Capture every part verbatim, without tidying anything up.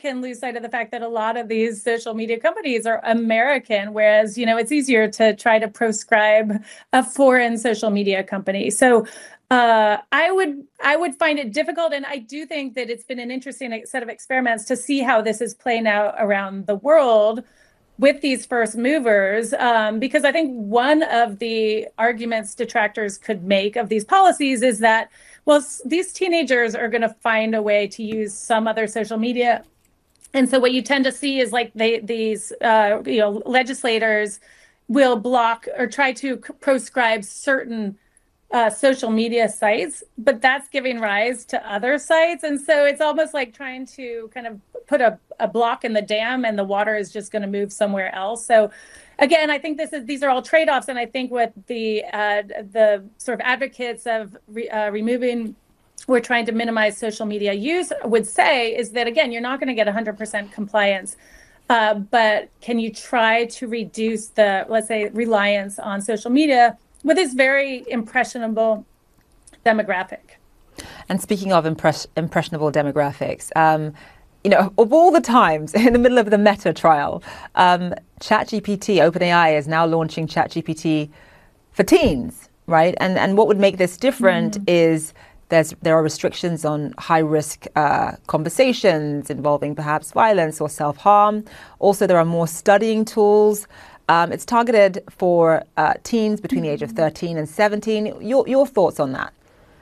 can lose sight of the fact that a lot of these social media companies are American, whereas, you know, it's easier to try to proscribe a foreign social media company. So uh, I would I would find it difficult. And I do think that it's been an interesting set of experiments to see how this is playing out around the world with these first movers, um, because I think one of the arguments detractors could make of these policies is that, well, s- these teenagers are going to find a way to use some other social media. And so what you tend to see is like they, these, uh, you know, legislators will block or try to c- proscribe certain uh, social media sites, but that's giving rise to other sites. And so it's almost like trying to kind of put a, a block in the dam and the water is just going to move somewhere else. So again, I think this is these are all trade-offs. And I think what the uh, the sort of advocates of re, uh, removing we're trying to minimize social media use would say is that, again, you're not going to get one hundred percent compliance. Uh, but can you try to reduce the, let's say, reliance on social media with this very impressionable demographic? And speaking of impress- impressionable demographics, um, you know, of all the times in the middle of the Meta trial, um, ChatGPT, OpenAI is now launching ChatGPT for teens, right? And and what would make this different mm-hmm. is there's there are restrictions on high-risk uh, conversations involving perhaps violence or self-harm. Also, there are more studying tools. Um, it's targeted for uh, teens between the age of thirteen and seventeen. Your your thoughts on that?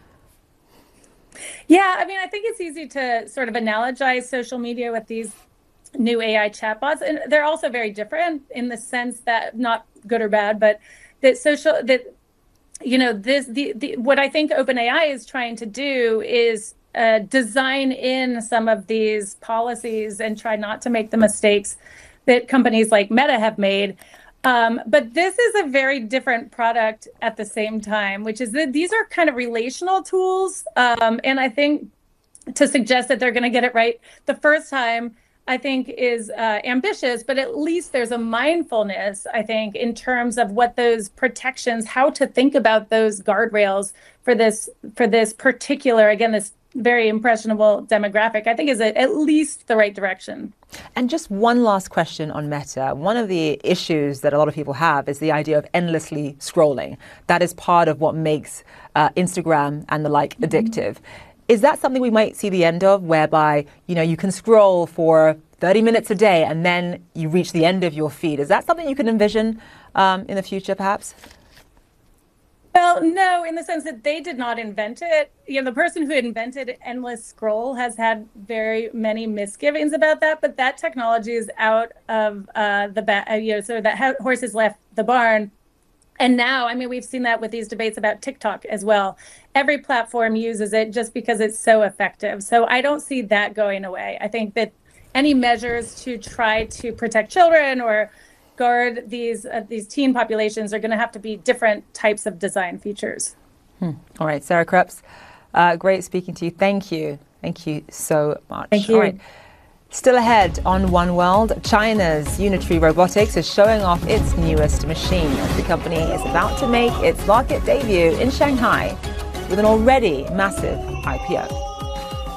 Yeah, I mean, I think it's easy to sort of analogize social media with these new A I chatbots, and they're also very different in the sense that, not good or bad, but that social that you know this the, the what I think OpenAI is trying to do is uh, design in some of these policies and try not to make the mistakes that companies like Meta have made. Um, but this is a very different product at the same time, which is that these are kind of relational tools. Um, and I think to suggest that they're going to get it right the first time, I think is uh, ambitious, but at least there's a mindfulness, I think, in terms of what those protections, how to think about those guardrails for this, for this particular, again, this very impressionable demographic, I think is a, at least the right direction. And just one last question on Meta. One of the issues that a lot of people have is the idea of endlessly scrolling. That is part of what makes uh, Instagram and the like addictive. Mm-hmm. Is that something we might see the end of, whereby, you know, you can scroll for thirty minutes a day and then you reach the end of your feed? Is that something you can envision um, in the future, perhaps? Well, no, in the sense that they did not invent it. You know, the person who invented endless scroll has had very many misgivings about that, but that technology is out of uh, the, ba- uh, you know, so that horse has left the barn. And now, I mean, we've seen that with these debates about TikTok as well. Every platform uses it just because it's so effective. So I don't see that going away. I think that any measures to try to protect children or guard these uh, these teen populations are going to have to be different types of design features. Hmm. All right, Sarah Krupps, uh, great speaking to you. Thank you. Thank you so much. Thank you. All right. Still ahead on One World, China's Unitree Robotics is showing off its newest machine as the company is about to make its market debut in Shanghai with an already massive I P O.